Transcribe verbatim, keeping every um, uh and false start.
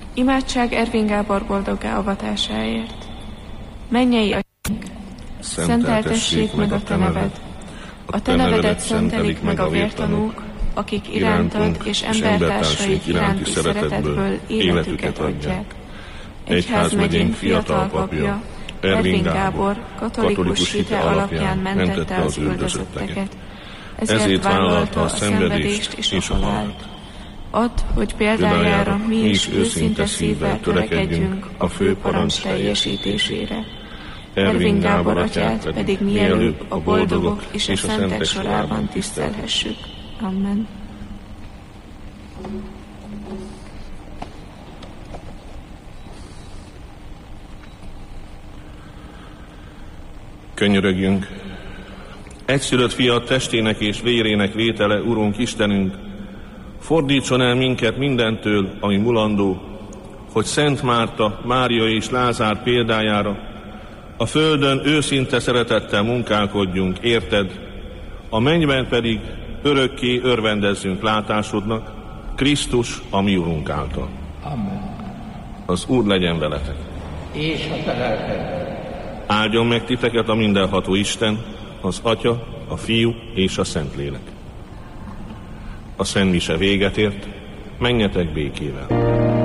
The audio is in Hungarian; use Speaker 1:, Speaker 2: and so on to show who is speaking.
Speaker 1: Imádság Ervin Gábor boldoggá avatásáért. Mennyei Atyánk, szenteltessék meg a Te neved. A Te nevedet szentelik meg a vértanúk, akik irántad és embertársaik iránti szeretetből életüket adják. Egyházmegyénk fiatal papja, Ervin Gábor, katolikus hite alapján mentette az üldözötteket. Ezért vállalta a szenvedést és a halált. Add, hogy példájára mi is őszinte szívvel törekedjünk a fő parancs teljesítésére. Ervin Gábor atyát pedig mielőbb a boldogok és a szentek sorában tisztelhessük. Amen.
Speaker 2: Könyörögjünk! Egyszülött fiat testének és vérének vétele, Urunk Istenünk, fordítson el minket mindentől, ami mulandó, hogy Szent Márta, Mária és Lázár példájára a földön őszinte szeretettel munkálkodjunk, érted, a mennyben pedig örökké örvendezzünk látásodnak, Krisztus, a mi Urunk által.
Speaker 3: Amen.
Speaker 2: Az Úr legyen veletek.
Speaker 3: És a te lelkeddel.
Speaker 2: Áldjon meg titeket a mindenható Isten, az Atya, a Fiú és a Szentlélek. A Szent Mise véget ért, menjetek békével.